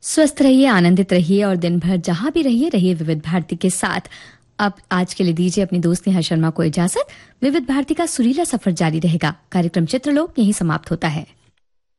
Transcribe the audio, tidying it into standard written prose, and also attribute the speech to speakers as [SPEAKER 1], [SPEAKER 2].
[SPEAKER 1] स्वस्थ रहिए, आनंदित रहिए और दिन भर जहां भी रहिए विविध भारती के साथ। अब आज के लिए दीजिए अपनी दोस्त नेहा शर्मा को इजाजत। विविध भारती का सुरीला सफर जारी रहेगा। कार्यक्रम चित्रलोक यहीं समाप्त होता है।